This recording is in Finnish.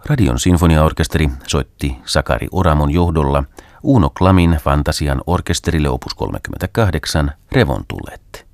Radion sinfoniaorkesteri soitti Sakari Oramon johdolla Uno Klamin Fantasian orkesterille opus 38 Revontulette.